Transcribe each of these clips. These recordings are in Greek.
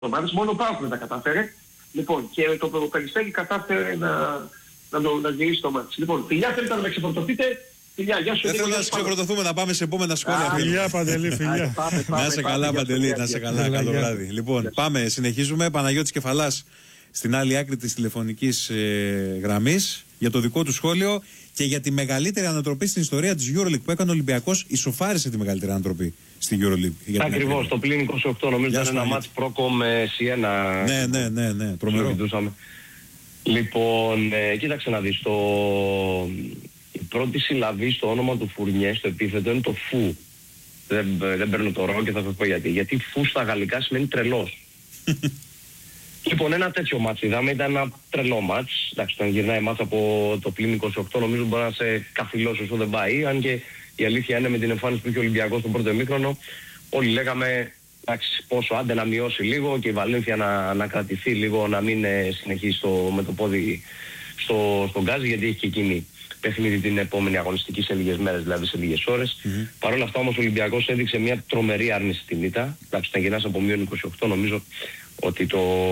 ομάδες, μόνο ο ΠΑΟΚ δεν τα κατάφερε. Λοιπόν, και το Περιστέρι κατάφερε να γυρίσει το μάτι. Λοιπόν, φιλιά, θέλετε να με ξεφορτωθείτε. Φιλιά, γεια σου. Δεν θέλω να ξεφορτωθούμε, να πάμε σε επόμενα σχόλια. Φιλιά, Παντελή, φιλιά. Να είσαι καλά, Παντελή, να είσαι καλά. Καλό βράδυ. Λοιπόν, πάμε, συνεχίζουμε. Παναγιώτης Κεφαλάς στην άλλη άκρη της τηλεφωνικής γραμμής για το δικό του σχόλιο και για τη μεγαλύτερη ανατροπή στην ιστορία της EuroLeague που έκανε ο Ολυμπιακός. Ισοφάρισε τη μεγαλύτερη ανατροπή στην EuroLeague. Ακριβώς, το πλήν 28 νομίζω ήταν ένα μάτς πρόκο με Σιένα. Ναι, τρομερό. Λοιπόν, κοίταξε να δεις, η πρώτη συλλαβή στο όνομα του Φουρνιέ, στο επίθετο, είναι το φου. Δεν παίρνω το ρο και θα σας πω γιατί. Γιατί φου στα γαλλικά σημαίνει τρελός. Λοιπόν, ένα τέτοιο μάτς είδαμε, ήταν ένα τρελό μάτς. Εντάξει, όταν γυρνάει μάτς από το πλήν 28 νομίζω μπορεί να σε καθυλώσει όσο δεν πάει. Αν και η αλήθεια είναι με την εμφάνιση που είχε ο Ολυμπιακός στον πρώτο ημίχρονο, όλοι λέγαμε εντάξει, πόσο άντε να μειώσει λίγο και η Βαλένθια να κρατηθεί λίγο, να μην συνεχίσει με το πόδι στον γκάζι, γιατί έχει και εκείνη παιχνίδι την επόμενη αγωνιστική σε λίγες μέρες, δηλαδή σε λίγες ώρες. Παρ' όλα αυτά όμως ο Ολυμπιακός έδειξε μια τρομερή άρνηση στην ήττα. Εντάξει, όταν γυρνάς από μείον 28 νομίζω ότι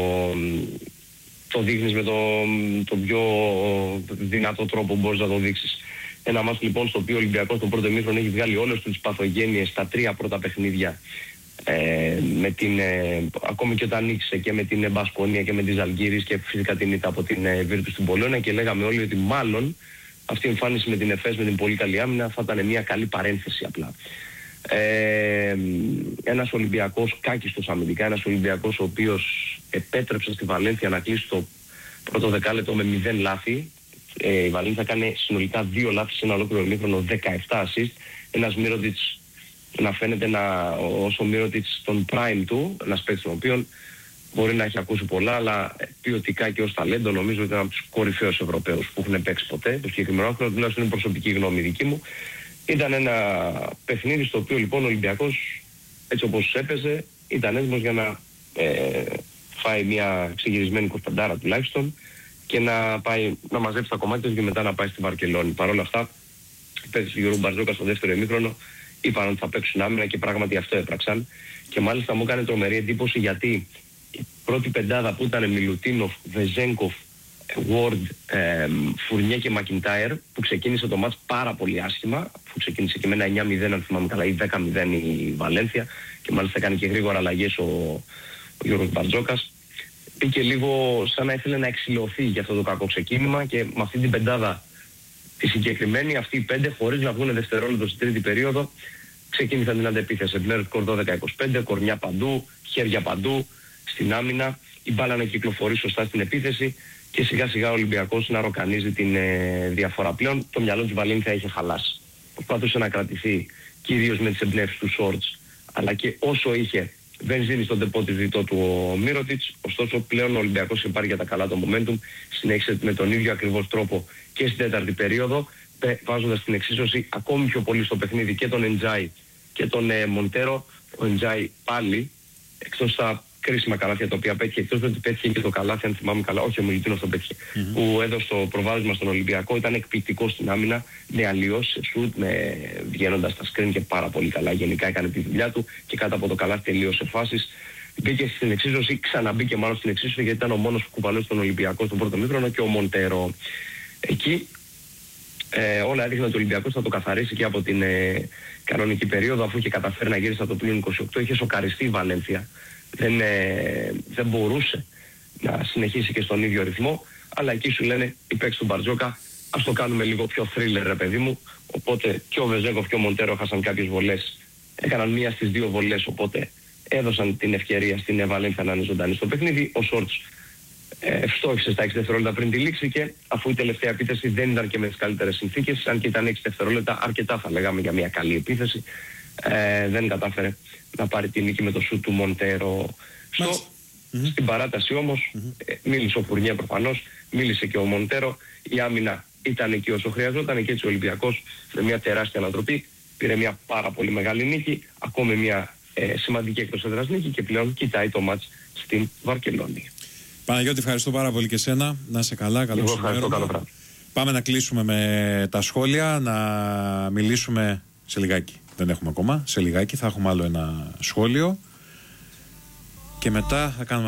το δείχνεις με το πιο δυνατό τρόπο μπορείς να το δείξεις. Ένα μάτς λοιπόν στο οποίο ο Ολυμπιακός στον πρώτο ημίχρονο έχει βγάλει όλες τις παθογένειες στα 3 πρώτα παιχνίδια. Ακόμη και όταν νίκησε και με την Μπασκόνια και με τη Ζαλγκίρις και φυσικά την ήττα από την Βίρτους στην Πολώνια, και λέγαμε όλοι ότι μάλλον αυτή η εμφάνιση με την ΕΦΕΣ, με την πολύ καλή άμυνα, θα ήταν μια καλή παρένθεση απλά. Ένας Ολυμπιακός κάκιστος αμυντικά, ένας Ολυμπιακός ο οποίος επέτρεψε στη Βαλένθια να κλείσει το πρώτο δεκάλεπτο με 0 λάθη. Η Βαλένθια κάνει συνολικά 2 λάθη σε ένα ολόκληρο ημίχρονο, 17 assist. Ένας Μίροτιτς να φαίνεται ως ο Μίροτιτς τον prime του, ένας παίκτης τον οποίον μπορεί να έχει ακούσει πολλά, αλλά ποιοτικά και ως ταλέντο νομίζω ότι ήταν από τους κορυφαίους Ευρωπαίους που έχουν παίξει ποτέ. Το συγκεκριμένο άνθρωπο, τουλάχιστον είναι προσωπική γνώμη δική μου. Ήταν ένα παιχνίδι στο οποίο λοιπόν ο Ολυμπιακός, έτσι όπως έπαιζε, ήταν έτοιμος για να φάει μια ξεγυρισμένη 25 τουλάχιστον και να μαζέψει τα κομμάτια και μετά να πάει στη Βαρκελόνη. Παρ' όλα αυτά, παίζει ο Γιώργο Μπαρτζόκα στο δεύτερο ημίχρονο, είπαν ότι θα παίξουν άμυνα και πράγματι αυτό έπραξαν. Και μάλιστα μου έκανε τρομερή εντύπωση γιατί η πρώτη πεντάδα που ήταν Μιλουτίνοφ, Βεζένκοφ, Ward, Φουρνιέ και Μακιντάιρ, που ξεκίνησε το μάτς πάρα πολύ άσχημα, που ξεκίνησε και με ένα 9-0 αν θυμάμαι καλά ή 10-0 η Βαλένθια, και μάλιστα έκανε και γρήγορα αλλαγές ο Γιώργος Μπαρτζόκας. Πήγε λίγο σαν να ήθελε να εξηλωθεί για αυτό το κακό ξεκίνημα, και με αυτή την πεντάδα τη συγκεκριμένη, αυτοί οι 5 χωρίς να βγουν δευτερόλεπτο στην τρίτη περίοδο, ξεκίνησαν την αντεπίθεση. Μπλερ Κορδό 10-25, κορμιά παντού, χέρια παντού, στην άμυνα, η μπάλα να κυκλοφορεί σωστά στην επίθεση και σιγά σιγά ο Ολυμπιακός να ροκανίζει την διαφορά. Πλέον το μυαλό της Βαλένθια είχε χαλάσει. Προσπαθούσε να κρατηθεί κυρίως με τις εμπνεύσεις του Σόρτς, αλλά και όσο είχε βενζίνη στον τεπότη διτό του ο Μίροτιτς. Ωστόσο πλέον ο Ολυμπιακός υπάρχει για τα καλά το momentum, συνέχισε με τον ίδιο ακριβώς τρόπο και στην τέταρτη περίοδο, βάζοντας την εξίσωση ακόμη πιο πολύ στο παιχνίδι και τον Εντζάι και τον Μοντέρο. Ο Εντζάι πάλι, εκτός τα κρίσιμα καλάθια τα οποία πέτυχε, εκτός ότι πέτυχε και το καλάθι, αν θυμάμαι καλά, όχι ο Μιλουτίνος το πέτυχε, που έδωσε το προβάδισμα στον Ολυμπιακό, ήταν εκπληκτικό στην άμυνα, με αλλοιώσεις σε σουτ, βγαίνοντας στα screen και πάρα πολύ καλά. Γενικά έκανε τη δουλειά του και κάτω από το καλάθι τελείωσε φάσεις. Μπήκε στην εξίσωση, ξαναμπήκε μάλλον στην εξίσωση, γιατί ήταν ο μόνος που κουβαλούσε τον Ολυμπιακό στον πρώτο μήχρονο, και ο Μοντέρο. Εκεί όλα έδειχναν ότι ο Ολυμπιακός θα το καθαρίσει και από την κανονική περίοδο, αφού είχε καταφέρει να γύρισε από το πλήν 28, είχε σοκαριστεί η Βαλένθια. Δεν μπορούσε να συνεχίσει και στον ίδιο ρυθμό, αλλά εκεί σου λένε οι παίκτες του Μπαρτζόκα, ας το κάνουμε λίγο πιο thriller ρε παιδί μου. Οπότε και ο Βεζέγκοφ και ο Μοντέρο χάσαν κάποιες βολές, έκαναν μία στις 2 βολές, οπότε έδωσαν την ευκαιρία στην Βαλένθια να είναι ζωντανή στο παιχνίδι. Ο Σόρτς ευστόχησε στα 6 δευτερόλεπτα πριν τη λήξη, και αφού η τελευταία επίθεση δεν ήταν και με τις καλύτερες συνθήκες, αν και ήταν 6 δευτερόλεπτα αρκετά θα λέγαμε για μια καλή επίθεση, δεν κατάφερε να πάρει τη νίκη με το σουτ του Μοντέρο. Στην παράταση όμως μίλησε ο Φουρνιέ προφανώς, μίλησε και ο Μοντέρο, η άμυνα ήταν εκεί όσο χρειαζόταν, και έτσι ο Ολυμπιακός με μια τεράστια ανατροπή πήρε μια πάρα πολύ μεγάλη νίκη, ακόμη μια σημαντική εκτός έδρας νίκη, και πλέον κοιτάει το μάτς στην Βαρκελόνη. Παναγιώτη, ευχαριστώ πάρα πολύ και εσένα. Να είσαι καλά, καλό σημείο. Πάμε να κλείσουμε με τα σχόλια, να μιλήσουμε σε λιγάκι. Δεν έχουμε ακόμα. Σε λιγάκι θα έχουμε άλλο ένα σχόλιο. Και μετά θα κάνουμε